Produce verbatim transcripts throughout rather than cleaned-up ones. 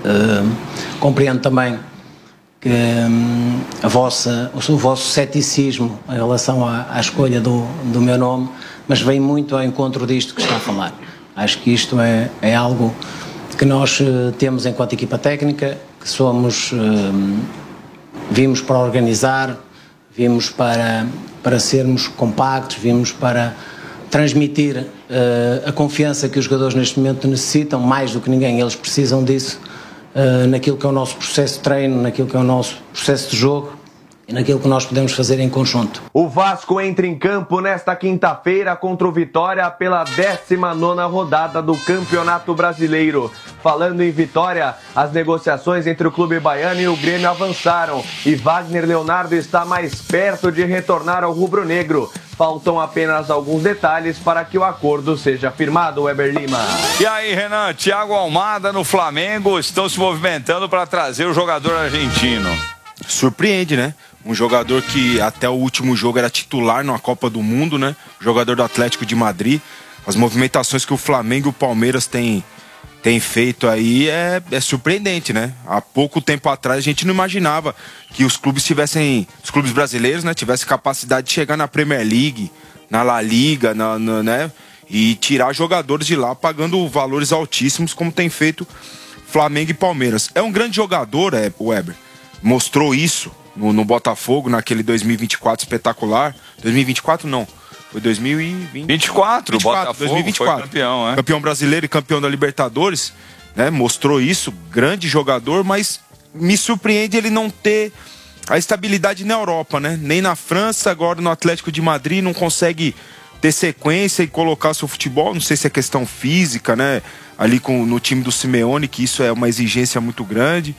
Uh, compreendo também que um, a vossa, o vosso ceticismo em relação à, à escolha do, do meu nome, mas vem muito ao encontro disto que está a falar. Acho que isto é, é algo que nós uh, temos enquanto equipa técnica, que somos, uh, vimos para organizar, vimos para, para sermos compactos, vimos para transmitir uh, a confiança que os jogadores neste momento necessitam, mais do que ninguém, eles precisam disso, uh, naquilo que é o nosso processo de treino, naquilo que é o nosso processo de jogo e naquilo que nós podemos fazer em conjunto. O Vasco entra em campo nesta quinta-feira contra o Vitória pela décima nona rodada do Campeonato Brasileiro. Falando em Vitória, as negociações entre o clube baiano e o Grêmio avançaram e Wagner Leonardo está mais perto de retornar ao rubro-negro. Faltam apenas alguns detalhes para que o acordo seja firmado, Weber Lima. E aí, Renan, Thiago Almada no Flamengo estão se movimentando para trazer o jogador argentino. Surpreende, né? Um jogador que até o último jogo era titular na Copa do Mundo, né? Jogador do Atlético de Madrid. As movimentações que o Flamengo e o Palmeiras têm, têm feito aí é, é surpreendente, né? Há pouco tempo atrás a gente não imaginava que os clubes tivessem, os clubes brasileiros, né, tivessem capacidade de chegar na Premier League, na La Liga, na, na, né? E tirar jogadores de lá pagando valores altíssimos, como tem feito Flamengo e Palmeiras. É um grande jogador, é, o Weber. Mostrou isso no, no Botafogo, naquele dois mil e vinte e quatro espetacular. dois mil e vinte e quatro não, foi dois mil e vinte. vinte e quatro, vinte e quatro, Botafogo dois mil e vinte e quatro. foi campeão, é? Campeão brasileiro e campeão da Libertadores, né? Mostrou isso, grande jogador, mas me surpreende ele não ter a estabilidade na Europa, né? Nem na França, agora no Atlético de Madrid, não consegue ter sequência e colocar seu futebol. Não sei se é questão física, né? Ali com, no time do Simeone, que isso é uma exigência muito grande.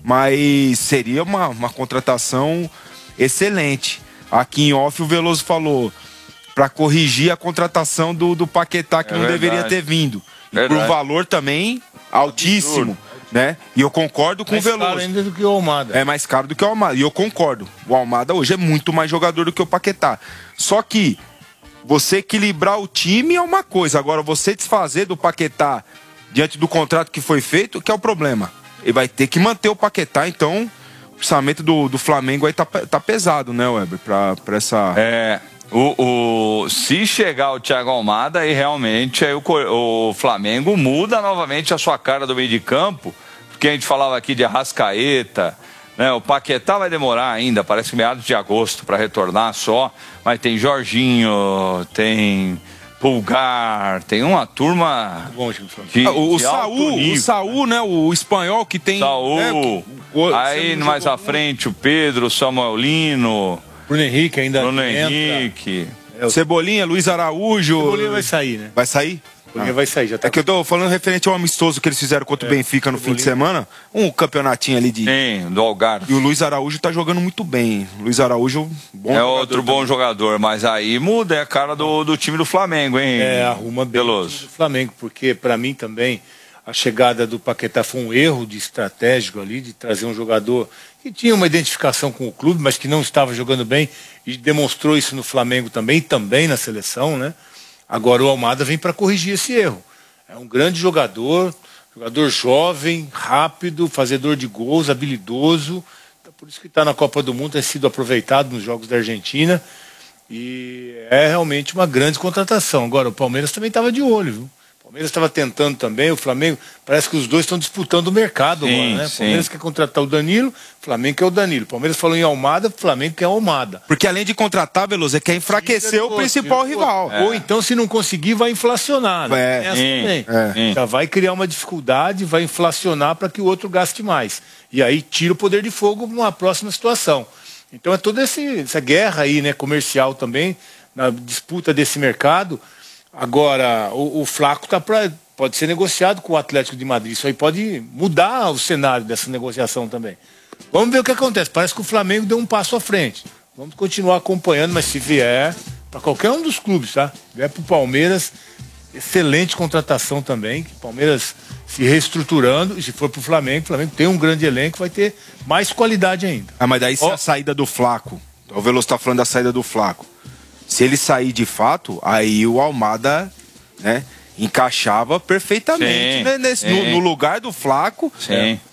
Mas seria uma, uma contratação excelente. Aqui em off o Veloso falou para corrigir a contratação do, do Paquetá, que é não verdade. deveria ter vindo. E verdade. por valor também altíssimo, né? E eu concordo com mais o Veloso. Mais caro ainda do que o Almada. É mais caro do que o Almada. E eu concordo. O Almada hoje é muito mais jogador do que o Paquetá. Só que você equilibrar o time é uma coisa. Agora, você desfazer do Paquetá diante do contrato que foi feito, que é o problema. Ele vai ter que manter o Paquetá, então o orçamento do, do Flamengo aí tá, tá pesado, né, Weber, pra, pra essa... É, o, o, se chegar o Thiago Almada, aí realmente aí o, o Flamengo muda novamente a sua cara do meio de campo, porque a gente falava aqui de Arrascaeta, né, o Paquetá vai demorar ainda, parece que meados de agosto para retornar só, mas tem Jorginho, tem... Pulgar, tem uma turma de, ah, o, o Saúl, o Saúl, né, o espanhol que tem... Saúl, né, o, aí mais à frente o Pedro, o Samuelino... Bruno Henrique ainda Bruno entra. Henrique... É o... Cebolinha, Luiz Araújo... Cebolinha vai sair, né? Vai sair? Cebolinha ah. vai sair, já tá... É que eu tô falando referente ao amistoso que eles fizeram contra é, o Benfica no Cebolinha. fim de semana. Um campeonatinho ali de... Sim, do Algarve. E o Luiz Araújo tá jogando muito bem. Luiz Araújo, bom É jogador outro bom também. jogador, mas aí muda a cara do, do time do Flamengo, hein? É, arruma bem o time do Flamengo, porque pra mim também a chegada do Paquetá foi um erro de estratégico ali, de trazer um jogador que tinha uma identificação com o clube, mas que não estava jogando bem e demonstrou isso no Flamengo também, e também na seleção, né? Agora o Almada vem para corrigir esse erro. É um grande jogador, jogador jovem, rápido, fazedor de gols, habilidoso. Por isso que está na Copa do Mundo, tem sido aproveitado nos jogos da Argentina. E é realmente uma grande contratação. Agora, o Palmeiras também estava de olho, viu? O Palmeiras estava tentando também, o Flamengo, parece que os dois estão disputando o mercado sim, agora, né? O sim. Palmeiras quer contratar o Danilo, o Flamengo quer o Danilo. O Palmeiras falou em Almada, o Flamengo quer o Almada. Porque além de contratar, Veloso, quer enfraquecer o principal rival. É. Ou então, se não conseguir, vai inflacionar. Né? É, Essa sim, também. É. Já vai criar uma dificuldade, vai inflacionar para que o outro gaste mais. E aí tira o poder de fogo numa próxima situação. Então é toda esse, essa guerra aí, né, comercial também, na disputa desse mercado. Agora, o, o Flaco tá pra, pode ser negociado com o Atlético de Madrid. Isso aí pode mudar o cenário dessa negociação também. Vamos ver o que acontece. Parece que o Flamengo deu um passo à frente. Vamos continuar acompanhando, mas se vier para qualquer um dos clubes, tá? Vier para o Palmeiras, excelente contratação também. Que o Palmeiras se reestruturando, e se for para o Flamengo, o Flamengo tem um grande elenco, vai ter mais qualidade ainda. Ah, mas daí se oh. a saída do Flaco, o Veloso tá falando da saída do Flaco, se ele sair de fato, aí o Almada, né, encaixava perfeitamente, sim, né, nesse, sim. No, no lugar do Flaco. Sim.